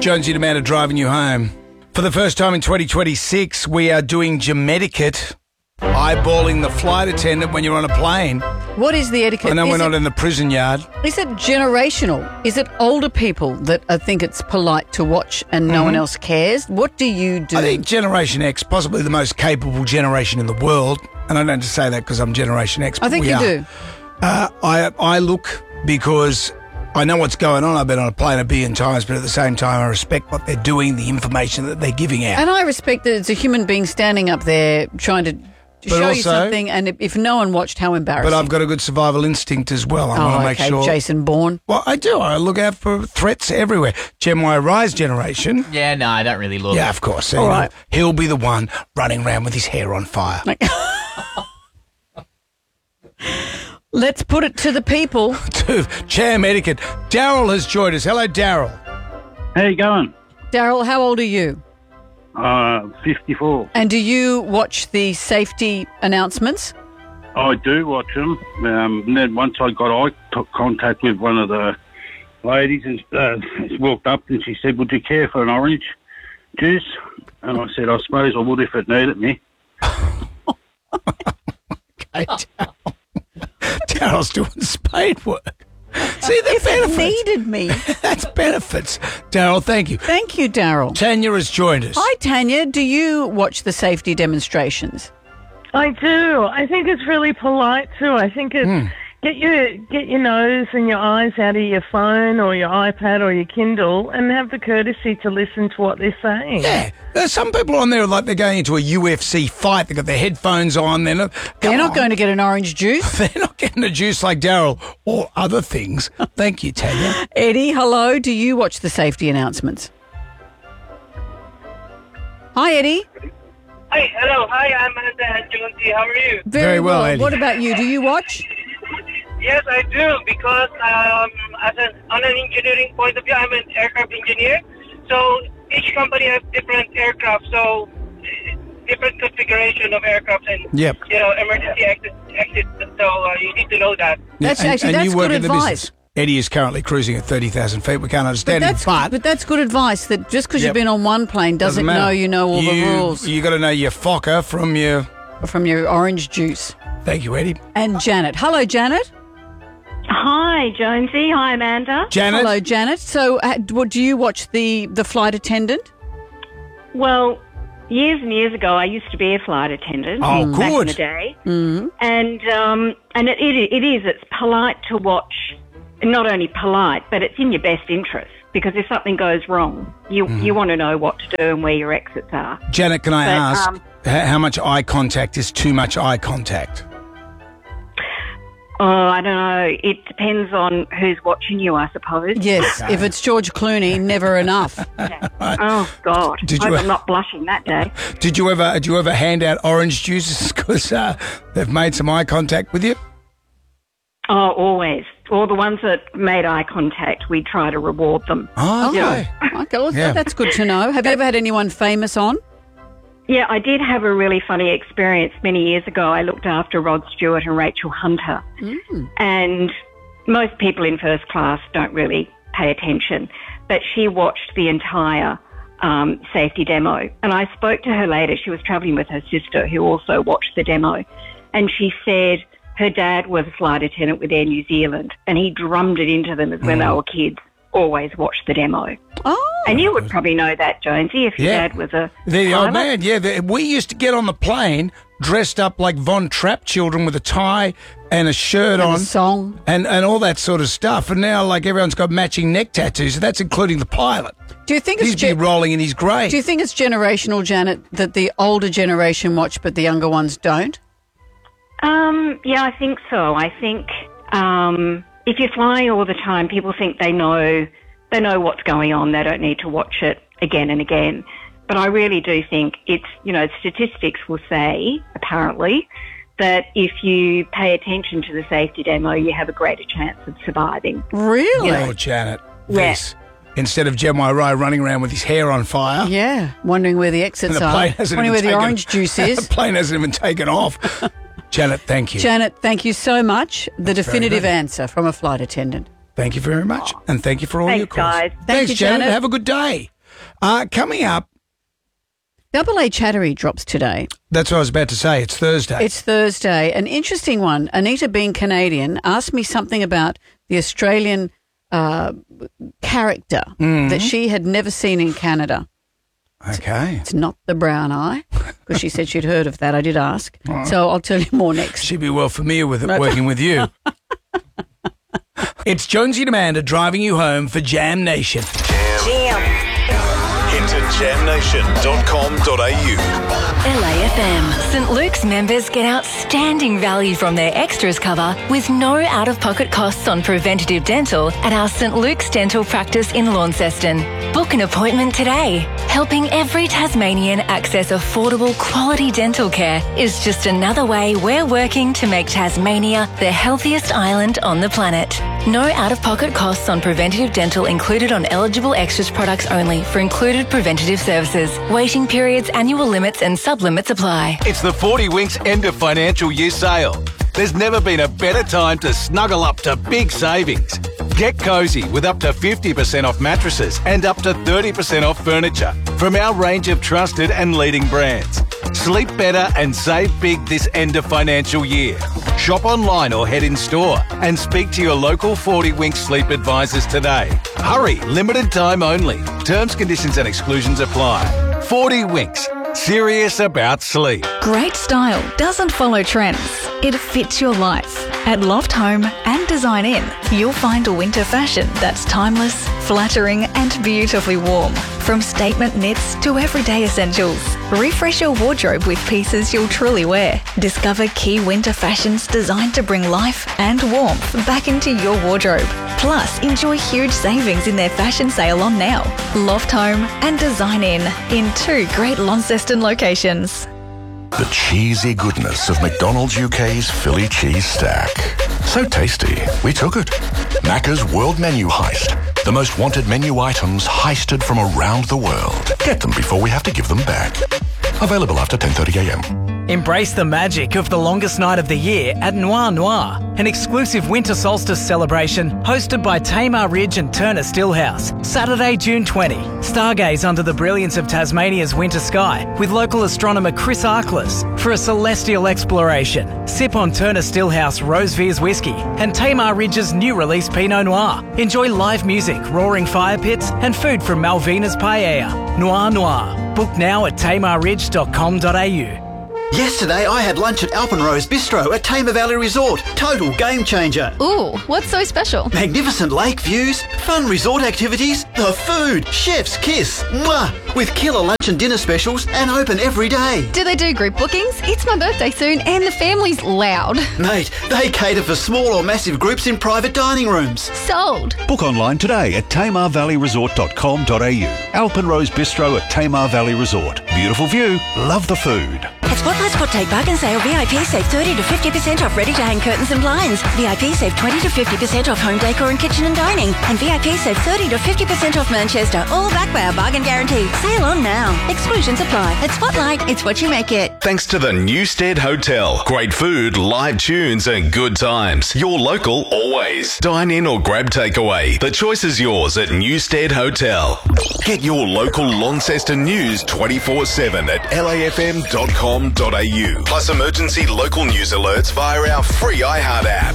Jonesy and Amanda driving you home. For the first time in 2026, we are doing Gemetiquette, eyeballing the flight attendant when you're on a plane. What is the etiquette? I know we're not in the prison yard. Is it generational? Is it older people that think it's polite to watch and no one else cares? What do you do? I think Generation X, possibly the most capable generation in the world, and I don't just say that because I'm Generation X, but I think we you are. do. I look because I know what's going on. I've been on a plane a billion times, but at the same time, I respect what they're doing, the information that they're giving out. And I respect that it's a human being standing up there trying to show you something, and if no one watched, how embarrassing. But I've got a good survival instinct as well. I want to make sure. Jason Bourne. Well, I do. I look out for threats everywhere. Gen Y Rise generation. Yeah, no, I don't really look. Yeah, of course. All right. He'll be the one running around with his hair on fire. Let's put it to the people. To Jam Etiquette. Daryl has joined us. Hello, Daryl. How you going? Daryl, how old are you? 54. And do you watch the safety announcements? I do watch them. And then once I got eye contact with one of the ladies and she walked up and she said, "Would you care for an orange juice?" And I said, "I suppose I would if it needed me." Okay, Daryl's doing spade work. See, the benefits. It needed me. That's benefits. Daryl, thank you. Thank you, Daryl. Tanya has joined us. Hi, Tanya. Do you watch the safety demonstrations? I do. I think it's really polite too. I think it's get your nose and your eyes out of your phone or your iPad or your Kindle and have the courtesy to listen to what they're saying. Yeah. There's some people on there like they're going into a UFC fight. They've got their headphones on. They're not going to get an orange juice. They're not getting a juice like Daryl or other things. Thank you, Tanya. Eddie, hello. Do you watch the safety announcements? Hi, Eddie. Hi, hello. Hi, I'm Amanda and Jonesy. How are you? Very well, Eddie. What about you? Do you watch? Yes, I do, because on an engineering point of view, I'm an aircraft engineer. So each company has different aircraft, so different configuration of aircraft and emergency exit. So you need to know that. That's and that's you work good in the advice. business. Eddie is currently cruising at 30,000 feet. We can't understand him, But that's good advice, that just because you've been on one plane doesn't matter. know you know all the rules. You got to know your Fokker from your orange juice. Thank you, Eddie. And Janet. Hello, Janet. Hi, Jonesy. Hi, Amanda. Janet. Hello, Janet. So do you watch the flight attendant? Well, years and years ago, I used to be a flight attendant. Oh, back good. in the day. Mm-hmm. And it's polite to watch. Not only polite, but it's in your best interest, because if something goes wrong, you want to know what to do and where your exits are. Janet, can I ask how much eye contact is too much eye contact? Oh, I don't know. It depends on who's watching you, I suppose. Yes. If it's George Clooney, never enough. Oh, God. I'm not blushing that day. Did you ever hand out orange juices because they've made some eye contact with you? Oh, always. All the ones that made eye contact, we try to reward them. Oh, okay. Okay, well, that's good to know. Have you ever had anyone famous on? Yeah, I did have a really funny experience many years ago. I looked after Rod Stewart and Rachel Hunter. And most people in first class don't really pay attention. But she watched the entire safety demo. And I spoke to her later. She was travelling with her sister, who also watched the demo. And she said her dad was a flight attendant with Air New Zealand, and he drummed it into them as when they were kids, always watch the demo. Oh. And you would probably know that, Jonesy, if your dad was a the old pilot. man, yeah. We used to get on the plane dressed up like Von Trapp children with a tie and a shirt And on. a song. And all that sort of stuff. And now, like, everyone's got matching neck tattoos. That's including the pilot. Do you think He's been rolling in his grave. Do you think it's generational, Janet, that the older generation watch but the younger ones don't? Yeah, I think so. I think if you're flying all the time, people think they know what's going on. They don't need to watch it again and again. But I really do think it's, statistics will say, apparently, that if you pay attention to the safety demo, you have a greater chance of surviving. Really? Oh, Janet. Yes. Instead of Jem Rye running around with his hair on fire. Yeah, wondering where the exits And the are. plane hasn't Wondering even where the taken- orange juice is. The plane hasn't even taken off. Janet, thank you. Janet, thank you so much. The That's very definitive good. answer from a flight attendant. Thank you very much. And thank you for all Thanks, your calls. guys. Thank you, Janet. Have a good day. Coming up, Double A Chattery drops today. that's what I was about to say. It's Thursday. It's Thursday. An interesting one. Anita, being Canadian, asked me something about the Australian character that she had never seen in Canada. Okay. It's not the brown eye, because she said she'd heard of that. I did ask. So I'll tell you more next. She'd be well familiar with it working with you. It's Jonesy and Amanda driving you home for Jam Nation. Head to jamnation.com.au. LAFM. St Luke's members get outstanding value from their extras cover with no out-of-pocket costs on preventative dental at our St Luke's Dental Practice in Launceston. Book an appointment today. Helping every Tasmanian access affordable quality dental care is just another way we're working to make Tasmania the healthiest island on the planet. No out-of-pocket costs on preventative dental included on eligible extras products only for included preventative services. Waiting periods, annual limits and sub-limits apply. It's the 40 Winks end of financial year sale. There's never been a better time to snuggle up to big savings. Get cosy with up to 50% off mattresses and up to 30% off furniture from our range of trusted and leading brands. Sleep better and save big this end of financial year. Shop online or head in store and speak to your local 40 Winks sleep advisors today. Hurry, limited time only. Terms, conditions and exclusions apply. 40 Winks. Serious about sleep. Great style doesn't follow trends. It fits your life. At Loft Home and Design In, you'll find a winter fashion that's timeless, flattering and beautifully warm. From statement knits to everyday essentials. Refresh your wardrobe with pieces you'll truly wear. Discover key winter fashions designed to bring life and warmth back into your wardrobe. Plus, enjoy huge savings in their fashion sale on now. Loft Home and Design In 2 great Launceston locations. The cheesy goodness of McDonald's UK's Philly cheese stack. So tasty, we took it. Macca's World Menu Heist. The most wanted menu items heisted from around the world. Get them before we have to give them back. Available after 10:30am. Embrace the magic of the longest night of the year at Noir Noir, an exclusive winter solstice celebration hosted by Tamar Ridge and Turner Stillhouse. Saturday, June 20. Stargaze under the brilliance of Tasmania's winter sky with local astronomer Chris Arkless for a celestial exploration. Sip on Turner Stillhouse Rose Veers whiskey and Tamar Ridge's new release Pinot Noir. Enjoy live music, roaring fire pits and food from Malvina's Paella. Noir Noir. Book now at tamarridge.com.au. Yesterday I had lunch at Alpenrose Bistro at Tamar Valley Resort. Total game changer. Ooh, what's so special? Magnificent lake views, fun resort activities, the food, chef's kiss. Mwah! With killer lunch and dinner specials and open every day. Do they do group bookings? It's my birthday soon and the family's loud. Mate, they cater for small or massive groups in private dining rooms. Sold. Book online today at tamarvalleyresort.com.au. Alpenrose Bistro at Tamar Valley Resort. Beautiful view, love the food. At Spotlight Spot Take Bargain Sale, VIP save 30 to 50% off ready-to-hang curtains and blinds. VIP save 20 to 50% off home decor and kitchen and dining. And VIP save 30 to 50% off Manchester, all backed by our bargain guarantee. Sale on now. Exclusions apply. At Spotlight, it's what you make it. Thanks to the Newstead Hotel. Great food, live tunes and good times. Your local always. Dine in or grab takeaway. The choice is yours at Newstead Hotel. Get your local Launceston news 24/7 at lafm.com.au. Plus emergency local news alerts via our free iHeart app.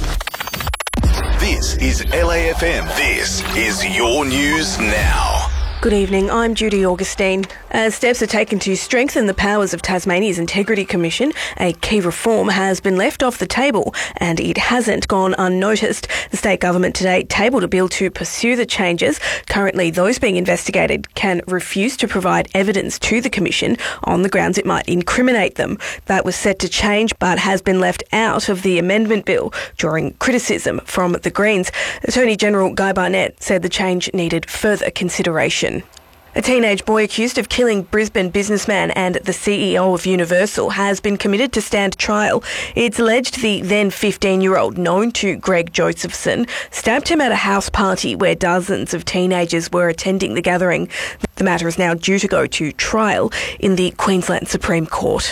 This is LAFM. This is your news now. Good evening, I'm Judy Augustine. As steps are taken to strengthen the powers of Tasmania's Integrity Commission, a key reform has been left off the table and it hasn't gone unnoticed. The state government today tabled a bill to pursue the changes. Currently, those being investigated can refuse to provide evidence to the Commission on the grounds it might incriminate them. That was set to change but has been left out of the amendment bill, drawing criticism from the Greens. Attorney General Guy Barnett said the change needed further consideration. A teenage boy accused of killing Brisbane businessman and the CEO of Universal has been committed to stand trial. It's alleged the then 15-year-old, known to Greg Josephson, stabbed him at a house party where dozens of teenagers were attending the gathering. The matter is now due to go to trial in the Queensland Supreme Court.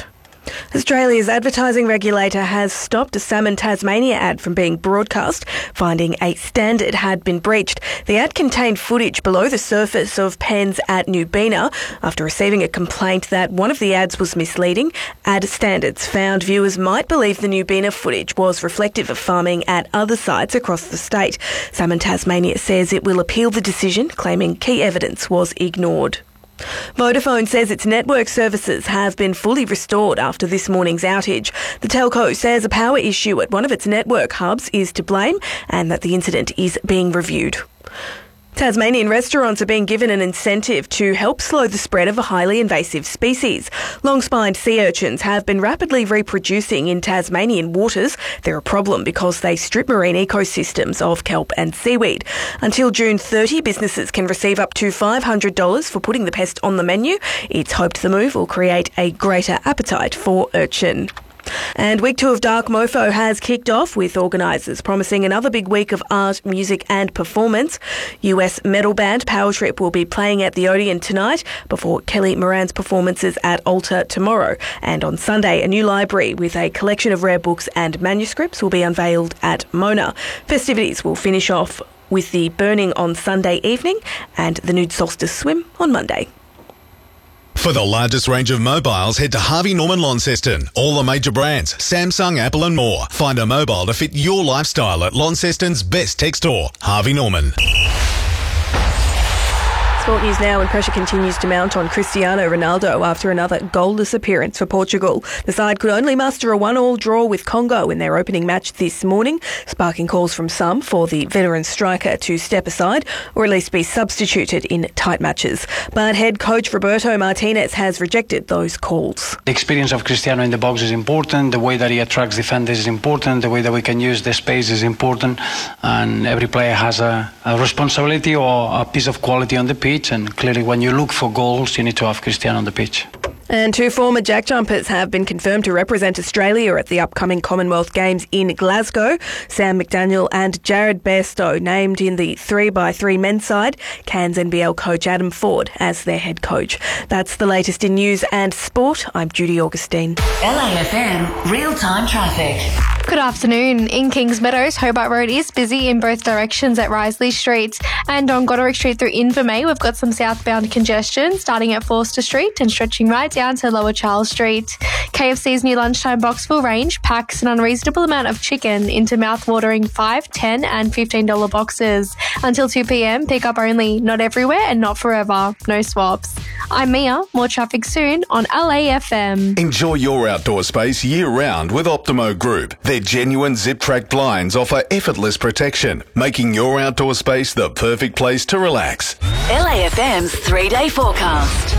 Australia's advertising regulator has stopped a Salmon Tasmania ad from being broadcast, finding a standard had been breached. The ad contained footage below the surface of pens at Newbena. After receiving a complaint that one of the ads was misleading, ad standards found viewers might believe the Newbena footage was reflective of farming at other sites across the state. Salmon Tasmania says it will appeal the decision, claiming key evidence was ignored. Vodafone says its network services have been fully restored after this morning's outage. The telco says a power issue at one of its network hubs is to blame and that the incident is being reviewed. Tasmanian restaurants are being given an incentive to help slow the spread of a highly invasive species. Long-spined sea urchins have been rapidly reproducing in Tasmanian waters. They're a problem because they strip marine ecosystems of kelp and seaweed. Until June 30, businesses can receive up to $500 for putting the pest on the menu. It's hoped the move will create a greater appetite for urchin. And Week 2 of Dark Mofo has kicked off with organisers promising another big week of art, music and performance. US metal band Power Trip will be playing at the Odeon tonight before Kelly Moran's performances at Altar tomorrow. And on Sunday, a new library with a collection of rare books and manuscripts will be unveiled at Mona. Festivities will finish off with the burning on Sunday evening and the nude solstice swim on Monday. For the largest range of mobiles, head to Harvey Norman Launceston. All the major brands, Samsung, Apple and more. Find a mobile to fit your lifestyle at Launceston's best tech store, Harvey Norman. Sport news now, and pressure continues to mount on Cristiano Ronaldo after another goalless appearance for Portugal. The side could only muster a 1-1 draw with Congo in their opening match this morning, sparking calls from some for the veteran striker to step aside or at least be substituted in tight matches. But head coach Roberto Martinez has rejected those calls. The experience of Cristiano in the box is important, the way that he attracts defenders is important, the way that we can use the space is important, and every player has a responsibility or a piece of quality on the pitch. And clearly when you look for goals, you need to have Cristiano on the pitch. And two former jack jumpers have been confirmed to represent Australia at the upcoming Commonwealth Games in Glasgow. Sam McDaniel and Jared Bairstow named in the 3x3 men's side, Cairns NBL coach Adam Ford as their head coach. That's the latest in news and sport. I'm Judy Augustine. LAFM real-time traffic. Good afternoon. In Kings Meadows, Hobart Road is busy in both directions at Risley Street, and on Goderic Street through Invermay, we've got some southbound congestion starting at Forster Street and stretching right down to Lower Charles Street. KFC's new lunchtime Boxville range packs an unreasonable amount of chicken into mouth-watering $5, $10 and $15 boxes. Until 2 p.m, pick up only, not everywhere and not forever. No swaps. I'm Mia. More traffic soon on LAFM. Enjoy your outdoor space year-round with Optimo Group. Their genuine zip-track blinds offer effortless protection, making your outdoor space the perfect place to relax. LAFM's 3-day forecast.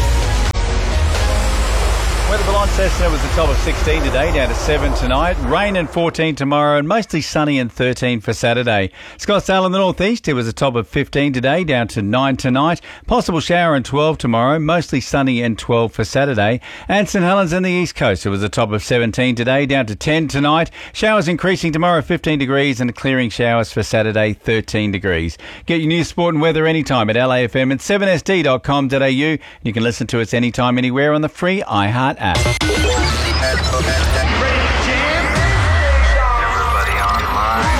Weather for Launceston was the top of 16 today, down to 7 tonight. Rain and 14 tomorrow, and mostly sunny and 13 for Saturday. Scottsdale in the northeast, it was a top of 15 today, down to 9 tonight. Possible shower and 12 tomorrow, mostly sunny and 12 for Saturday. And St Helens in the east coast, it was a top of 17 today, down to 10 tonight. Showers increasing tomorrow, 15 degrees, and clearing showers for Saturday, 13 degrees. Get your news, sport and weather anytime at LAFM and 7sd.com.au. You can listen to us anytime, anywhere on the free iHeart app. Everybody online.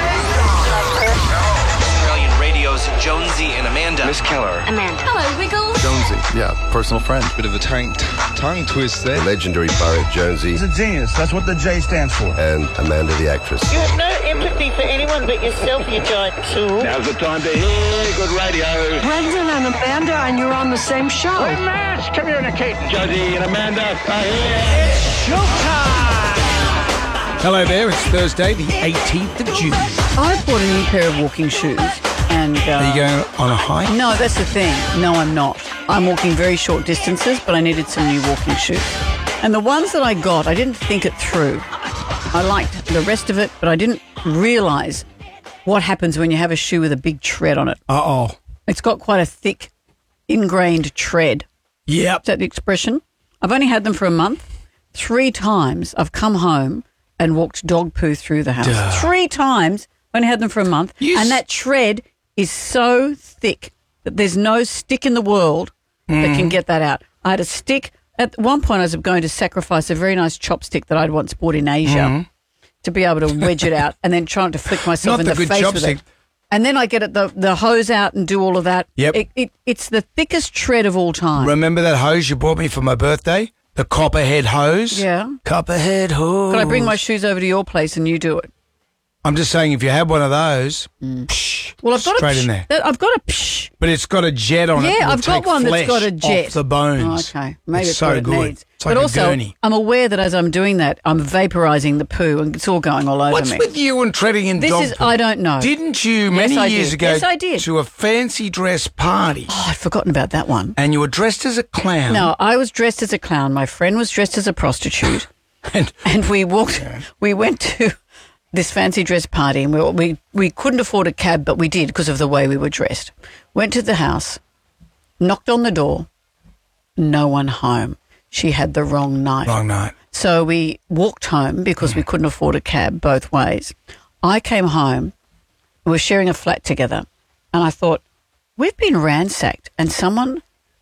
Australian Radio's Jonesy and Amanda. Miss Keller. Amanda. Hello, Wiggles. Jonesy, yeah, personal friend. Bit of a tongue twist there. Legendary Barrett Jonesy. He's a genius. That's what the J stands for. And Amanda the actress. You have no empathy for anyone but yourself, you giant tool. Now's the time to hear good radio. Brendan and Amanda, and you're on the same show. Hey, Mash, come here, Kate. Jonesy and Amanda are here. It's showtime. Hello there, it's Thursday, the 18th of June. I bought a new pair of walking shoes. And, are you going on a hike? No, that's the thing. No, I'm not. I'm walking very short distances, but I needed some new walking shoes. And the ones that I got, I didn't think it through. I liked the rest of it, but I didn't realise what happens when you have a shoe with a big tread on it. Uh-oh. It's got quite a thick, ingrained tread. Yep. Is that the expression? I've only had them for a month. 3 times I've come home and walked dog poo through the house. Duh. 3 times. Only had them for a month. And that tread is so thick that there's no stick in the world that can get that out. I had a stick, At one point, I was going to sacrifice a very nice chopstick that I'd once bought in Asia to be able to wedge it out and then trying to flick myself in the face with it. And then I get the hose out and do all of that. Yep. It's the thickest shred of all time. Remember that hose you bought me for my birthday? The copperhead hose? Yeah. Copperhead hose. Could I bring my shoes over to your place and you do it? I'm just saying, if you had one of those, Well, I've got straight in there. I've got a psh. But it's got a jet on it. Yeah, that will I've got take one that's flesh got a jet. off the bones. Oh, okay, maybe it's it's so what it good. needs. It's like but a also, gurney. I'm aware that as I'm doing that, I'm vaporising the poo and it's all going all over What's me. with you and treading in This dog is, poo? I don't know. Didn't you many Yes, I years did. ago Yes, I did. to a fancy dress party? Oh, I'd forgotten about that one. And you were dressed as a clown. No, I was dressed as a clown. My friend was dressed as a prostitute. and we went to this fancy dress party and we couldn't afford a cab, but we did because of the way we were dressed. Went to the house, knocked on the door, no one home. She had the wrong night. Wrong night. So we walked home because we couldn't afford a cab both ways. I came home, we were sharing a flat together, and I thought, we've been ransacked and someone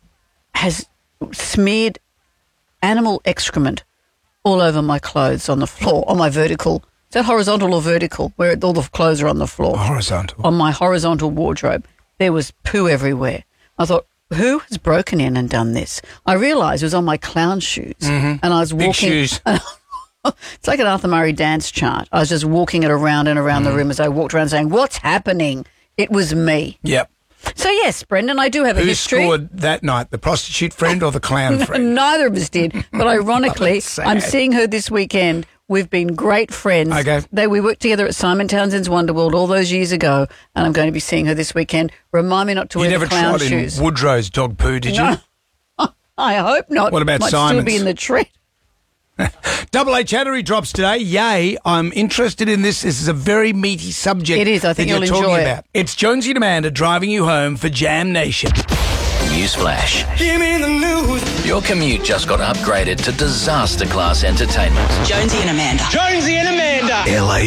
has smeared animal excrement all over my clothes on the floor, on my vertical. Is that horizontal or vertical? Where all the clothes are on the floor. Horizontal. On my horizontal wardrobe. There was poo everywhere. I thought, who has broken in and done this? I realised it was on my clown shoes. And I was walking. Big shoes. It's like an Arthur Murray dance chart. I was just walking it around and around the room as I walked around saying, what's happening? It was me. Yep. So, yes, Brendan, I do have a Who history. scored that night, the prostitute friend or the clown friend? Neither of us did. But ironically, That's sad. I'm seeing her this weekend. We've been great friends. Okay. We worked together at Simon Townsend's Wonderworld all those years ago, and I'm going to be seeing her this weekend. Remind me not to You wear never the clown trod shoes. in Woodrow's dog poo, did you? No. I hope not. What about Might Simon's? still be in the trend. Double H Chattery drops today. Yay, I'm interested in this. This is a very meaty subject. It is. I think that you'll you're enjoy talking it. about. It's Jonesy and Amanda driving you home for Jam Nation. Newsflash. Give me the news. Your commute just got upgraded to disaster class entertainment. Jonesy and Amanda. Jonesy and Amanda. LA